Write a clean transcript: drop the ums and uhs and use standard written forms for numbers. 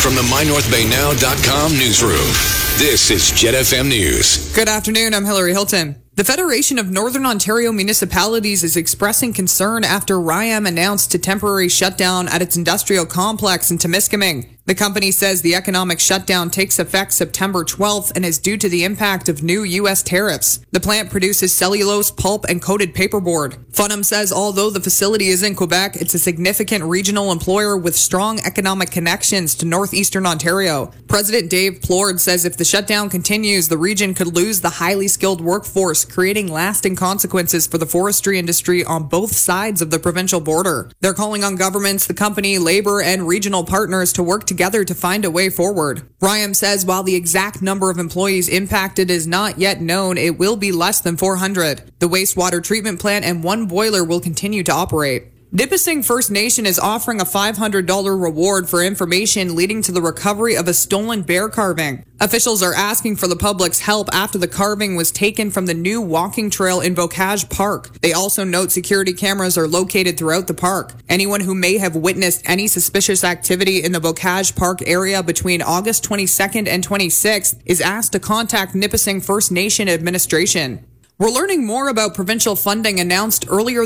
from the MyNorthBayNow.com newsroom, this is Jet FM News. Good afternoon, I'm Hillary Hilton. The Federation of Northern Ontario Municipalities is expressing concern after RIAM announced a temporary shutdown at its industrial complex in Temiskaming. The company says the economic shutdown takes effect September 12th and is due to the impact of new U.S. tariffs. The plant produces cellulose, pulp, and coated paperboard. Funham says although the facility is in Quebec, it's a significant regional employer with strong economic connections to northeastern Ontario. President Dave Plord says if the shutdown continues, the region could lose the highly skilled workforce, creating lasting consequences for the forestry industry on both sides of the provincial border. They're calling on governments, the company, labor, and regional partners to work together to find a way forward. RIAM says while the exact number of employees impacted is not yet known, it will be less than 400. The wastewater treatment plant and one boiler will continue to operate. Nipissing First Nation is offering a $500 reward for information leading to the recovery of a stolen bear carving. Officials are asking for the public's help after the carving was taken from the new walking trail in Bocage Park. They also note security cameras are located throughout the park. Anyone who may have witnessed any suspicious activity in the Bocage Park area between August 22nd and 26th is asked to contact Nipissing First Nation administration. We're learning more about provincial funding announced earlier